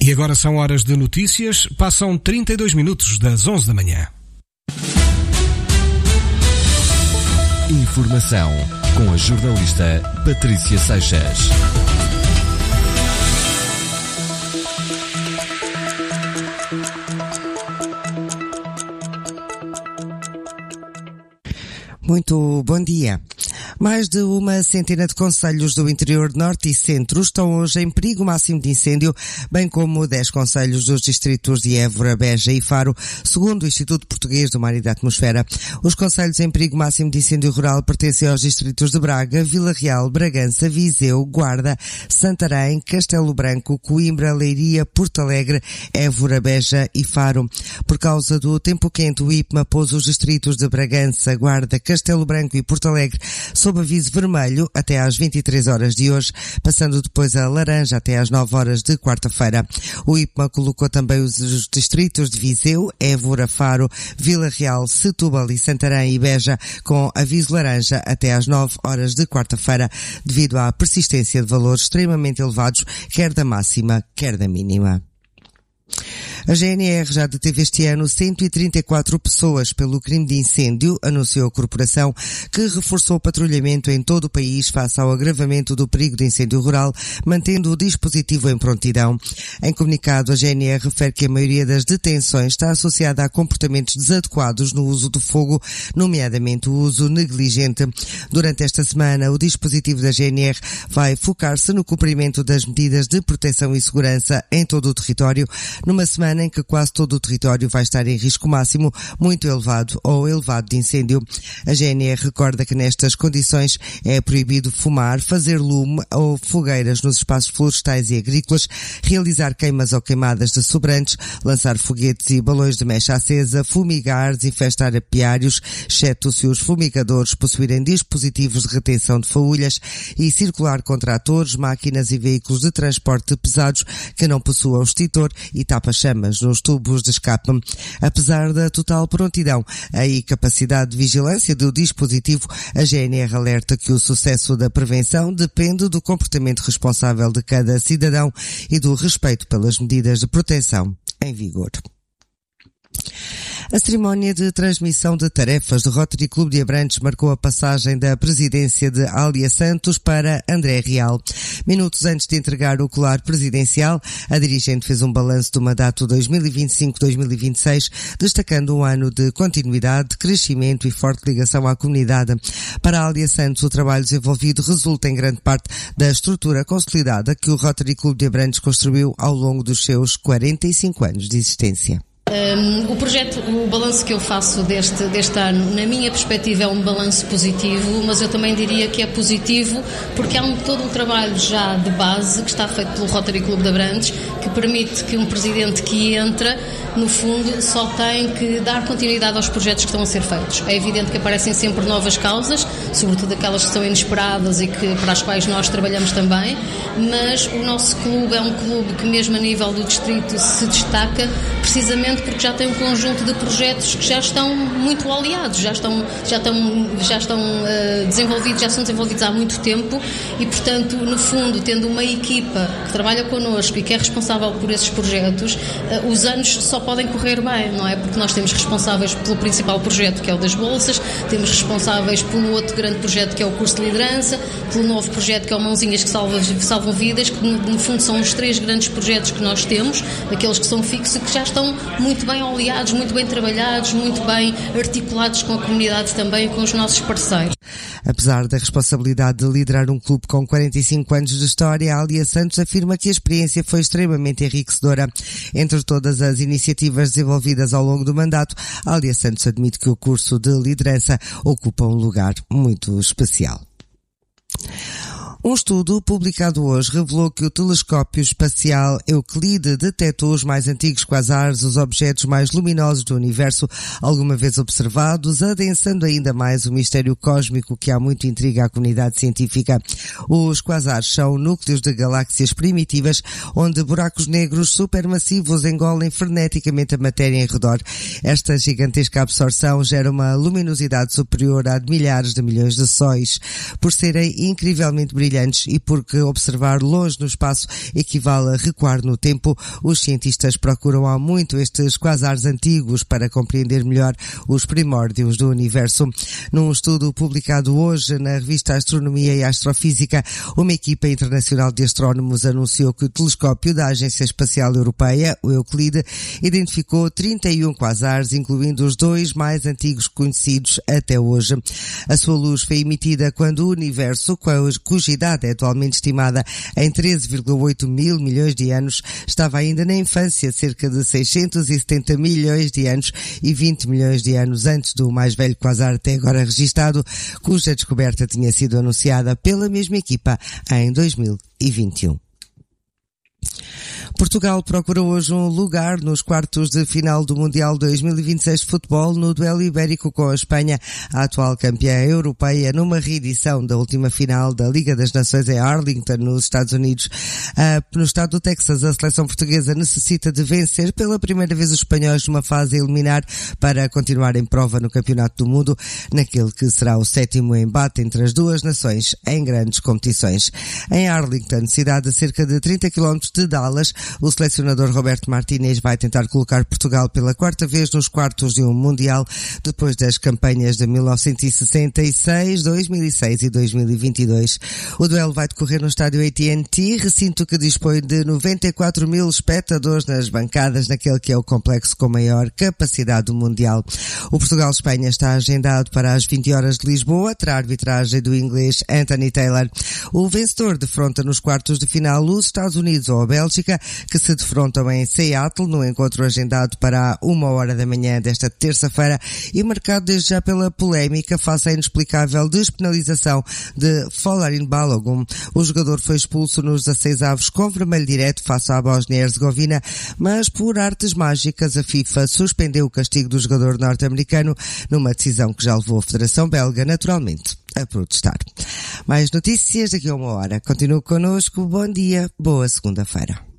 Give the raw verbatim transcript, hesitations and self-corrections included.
E agora são horas de notícias, passam trinta e dois minutos das onze da manhã. Informação com a jornalista Patrícia Seixas. Muito bom dia. Mais de uma centena de concelhos do interior norte e centro estão hoje em perigo máximo de incêndio, bem como dez concelhos dos distritos de Évora, Beja e Faro, segundo o Instituto Português do Mar e da Atmosfera. Os concelhos em perigo máximo de incêndio rural pertencem aos distritos de Braga, Vila Real, Bragança, Viseu, Guarda, Santarém, Castelo Branco, Coimbra, Leiria, Porto Alegre, Évora, Beja e Faro. Por causa do tempo quente, o I P M A pôs os distritos de Bragança, Guarda, Castelo Branco e Porto Alegre sob aviso vermelho até às vinte e três horas de hoje, passando depois a laranja até às nove horas de quarta-feira. O I P M A colocou também os distritos de Viseu, Évora, Faro, Vila Real, Setúbal e Santarém e Beja com aviso laranja até às nove horas de quarta-feira, devido à persistência de valores extremamente elevados, quer da máxima, quer da mínima. A G N R já deteve este ano cento e trinta e quatro pessoas pelo crime de incêndio, anunciou a corporação, que reforçou o patrulhamento em todo o país face ao agravamento do perigo de incêndio rural, mantendo o dispositivo em prontidão. Em comunicado, a G N R refere que a maioria das detenções está associada a comportamentos desadequados no uso do fogo, nomeadamente o uso negligente. Durante esta semana, o dispositivo da G N R vai focar-se no cumprimento das medidas de proteção e segurança em todo o território, numa semana em que quase todo o território vai estar em risco máximo, muito elevado ou elevado de incêndio. A G N R recorda que nestas condições é proibido fumar, fazer lume ou fogueiras nos espaços florestais e agrícolas, realizar queimas ou queimadas de sobrantes, lançar foguetes e balões de mecha acesa, fumigar, desinfestar apiários, exceto se os fumigadores possuírem dispositivos de retenção de faúlhas, e circular com tratores, máquinas e veículos de transporte pesados que não possuam extintor e tapa-chamas nos tubos de escape. Apesar da total prontidão e capacidade de vigilância do dispositivo, a G N R alerta que o sucesso da prevenção depende do comportamento responsável de cada cidadão e do respeito pelas medidas de proteção em vigor. A cerimónia de transmissão de tarefas do Rotary Clube de Abrantes marcou a passagem da presidência de Ália Santos para André Real. Minutos antes de entregar o colar presidencial, a dirigente fez um balanço do mandato dois mil e vinte e cinco a dois mil e vinte e seis, destacando um ano de continuidade, crescimento e forte ligação à comunidade. Para Ália Santos, o trabalho desenvolvido resulta em grande parte da estrutura consolidada que o Rotary Clube de Abrantes construiu ao longo dos seus quarenta e cinco anos de existência. Um, o projeto, o balanço que eu faço deste, deste ano, na minha perspectiva, é um balanço positivo, mas eu também diria que é positivo porque há um, todo um trabalho já de base que está feito pelo Rotary Clube de Abrantes, que permite que um presidente que entra, no fundo, só tem que dar continuidade aos projetos que estão a ser feitos. É evidente que aparecem sempre novas causas, sobretudo aquelas que são inesperadas e que, para as quais nós trabalhamos também, mas o nosso clube é um clube que, mesmo a nível do distrito, se destaca precisamente porque já tem um conjunto de projetos que já estão muito oleados, já estão, já estão, já estão uh, desenvolvidos, já são desenvolvidos há muito tempo e, portanto, no fundo, tendo uma equipa que trabalha connosco e que é responsável por esses projetos, uh, os anos só podem correr bem, não é? Porque nós temos responsáveis pelo principal projeto, que é o das bolsas, temos responsáveis pelo outro grande projeto, que é o curso de liderança, pelo novo projeto, que é o Mãozinhas que salvam, salvam vidas, que no, no fundo são os três grandes projetos que nós temos, aqueles que são fixos e que já estão muito bem oleados, muito bem trabalhados, muito bem articulados com a comunidade também e com os nossos parceiros. Apesar da responsabilidade de liderar um clube com quarenta e cinco anos de história, a Ália Santos afirma que a experiência foi extremamente enriquecedora. Entre todas as iniciativas desenvolvidas ao longo do mandato, a Ália Santos admite que o curso de liderança ocupa um lugar muito especial. Um estudo publicado hoje revelou que o telescópio espacial Euclide detectou os mais antigos quasares, os objetos mais luminosos do universo alguma vez observados, adensando ainda mais o mistério cósmico que há muito intriga à comunidade científica. Os quasares são núcleos de galáxias primitivas onde buracos negros supermassivos engolem freneticamente a matéria em redor. Esta gigantesca absorção gera uma luminosidade superior a de milhares de milhões de sóis. Por serem incrivelmente brilhantes, brilhantes e porque observar longe no espaço equivale a recuar no tempo, os cientistas procuram há muito estes quasares antigos para compreender melhor os primórdios do universo. Num estudo publicado hoje na revista Astronomia e Astrofísica, uma equipa internacional de astrónomos anunciou que o telescópio da Agência Espacial Europeia, o Euclide, identificou trinta e um quasares, incluindo os dois mais antigos conhecidos até hoje. A sua luz foi emitida quando o universo, cuja idade é atualmente estimada em treze vírgula oito mil milhões de anos, estava ainda na infância, cerca de seiscentos e setenta milhões de anos e vinte milhões de anos antes do mais velho quasar até agora registado, cuja descoberta tinha sido anunciada pela mesma equipa em dois mil e vinte e um. Portugal procura hoje um lugar nos quartos de final do Mundial dois mil e vinte e seis de futebol no duelo ibérico com a Espanha, a atual campeã europeia, numa reedição da última final da Liga das Nações em Arlington, nos Estados Unidos. Uh, no estado do Texas, a seleção portuguesa necessita de vencer pela primeira vez os espanhóis numa fase eliminar para continuar em prova no Campeonato do Mundo, naquele que será o sétimo embate entre as duas nações em grandes competições. Em Arlington, cidade a cerca de trinta quilómetros de Dallas, o selecionador Roberto Martínez vai tentar colocar Portugal pela quarta vez nos quartos de um Mundial, depois das campanhas de mil novecentos e sessenta e seis, dois mil e seis e dois mil e vinte e dois. O duelo vai decorrer no estádio A T and T, recinto que dispõe de noventa e quatro mil espectadores nas bancadas, naquele que é o complexo com maior capacidade do Mundial. O Portugal-Espanha está agendado para as vinte horas de Lisboa, terá a arbitragem do inglês Anthony Taylor. O vencedor defronta nos quartos de final os Estados Unidos ou a Bélgica, que se defrontam em Seattle, no encontro agendado para uma hora da manhã desta terça-feira e marcado desde já pela polémica face à inexplicável despenalização de Folarin Balogun. O jogador foi expulso nos dezasseis avos com vermelho direto face à Bósnia e Herzegovina, mas por artes mágicas a FIFA suspendeu o castigo do jogador norte-americano numa decisão que já levou a Federação Belga, naturalmente, a protestar. Mais notícias daqui a uma hora. Continue connosco. Bom dia, boa segunda-feira.